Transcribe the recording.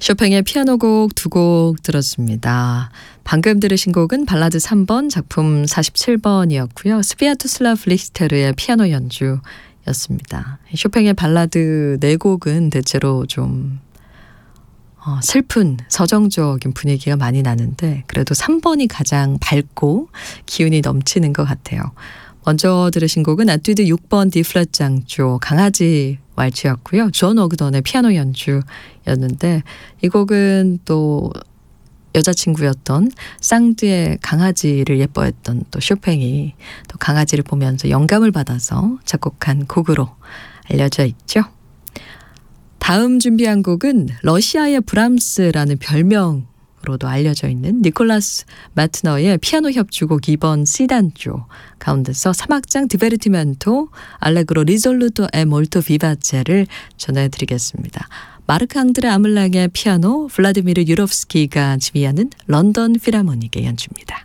쇼팽의 피아노 곡 두 곡 들었습니다. 방금 들으신 곡은 발라드 3번, 작품 47번이었고요. 스비아토슬라프 리히테르의 피아노 연주였습니다. 쇼팽의 발라드 4곡은 대체로 좀 슬픈 서정적인 분위기가 많이 나는데 그래도 3번이 가장 밝고 기운이 넘치는 것 같아요. 먼저 들으신 곡은 에뛰드 6번 D플랫 장조 강아지 왈츠였고요. 존 오그던의 피아노 연주였는데 이 곡은 또 여자친구였던 쌍드의 강아지를 예뻐했던 또 쇼팽이 또 강아지를 보면서 영감을 받아서 작곡한 곡으로 알려져 있죠. 다음 준비한 곡은 러시아의 브람스라는 별명으로도 알려져 있는 니콜라스 마트너의 피아노 협주곡 2번 C단조 가운데서 3악장 디베르티멘토 알레그로 리졸루토 에 몰토 비바체를 전해드리겠습니다. 마르크 앙드레 아물랑의 피아노, 블라디미르 유롭스키가 지휘하는 런던 필하모닉의 연주입니다.